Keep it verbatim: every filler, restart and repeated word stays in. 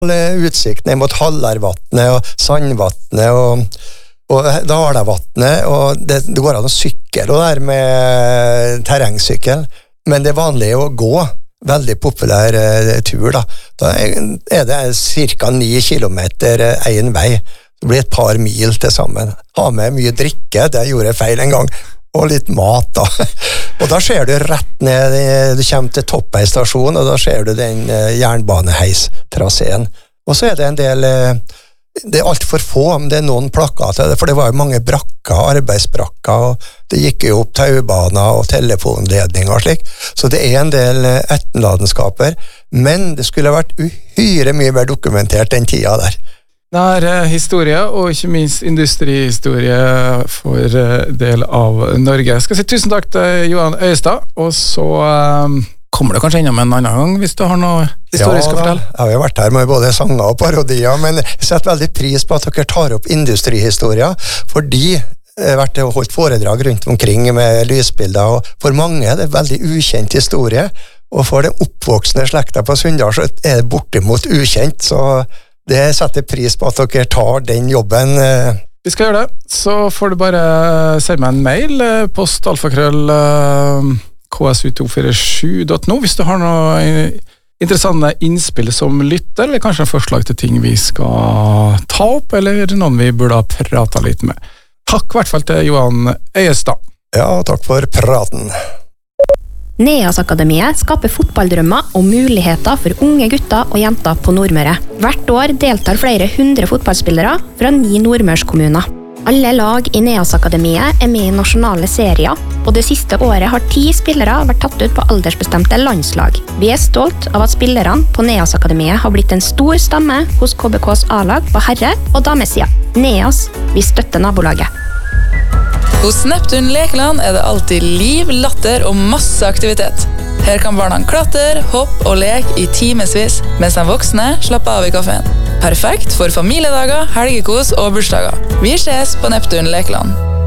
utsikt ned mot Hallarvatnet og Sandvatnet og, og Dalavatnet, og det, det går an å sykle og der med terrengsykkel, men det er vanlig å gå, veldig populær eh, tur da. Da er det cirka ni kilometer eh, en vei, det blir et par mil til sammen. Ha med mye drikke, det gjorde jeg feil en gang, og litt mat da. Og da ser du rett ned, du kommer til Toppøy stasjon, og da ser du den jernbaneheistraseen. Og så er det en del, det er alt for få, men det er noen plakater, for det var jo mange brakker, arbeidsbrakker, og det gikk jo opp taubaner og telefonledninger og slik. Så det er en del etterladenskaper, men det skulle vært uhyre mye mer dokumentert den tida der. Det er historie, og ikke minst industrihistorie for del av Norge. Jeg skal si tusen takk til Johan Øyestad, og så um, kommer du kanskje innom en annen gang hvis du har noe historisk å fortelle. Ja, jeg har vært her med både sanger og parodier, men jeg setter veldig pris på at dere tar opp industrihistorier, fordi jeg har vært og holdt foredrag rundt omkring med lysbilder, og for mange er det veldig ukjent historie, og for den oppvoksende slekta på Sunndal så er det bortimot ukjent, så det setter pris på at dere tar den jobben. Vi skal gjøre det, så får du bare sende meg en mail, post alfakrøll k s u to fire sju punktum no hvis du har noe interessante innspill som lytter, eller kanskje en forslag til ting vi skal ta opp, eller noen vi burde ha pratet litt med. Takk i hvert fall til Johan Øyestad. Ja, takk for praten. Neas-akademiet skaper fotballdrømmer og muligheter for unge gutter og jenter på Nordmøre. Hvert år deltar flere hundre fotballspillere fra ni nordmørskommuner. Alle lag i Neas-akademiet er med i nasjonale serier, og det siste året har ti spillere vært tatt ut på aldersbestemte landslag. Vi er stolt av at spillerne på Neas-akademiet har blitt en stor stamme hos K B K's A-lag på herre- og damesida. Neas, vi støtter nabolaget. Hos Neptun Lekeland er det alltid liv, latter og masse aktivitet. Her kan barna klatre, hoppe og leke i timesvis, mens de voksne slapper av i kaféen. Perfekt for familiedager, helgekos og bursdager. Vi ses på Neptun Lekeland.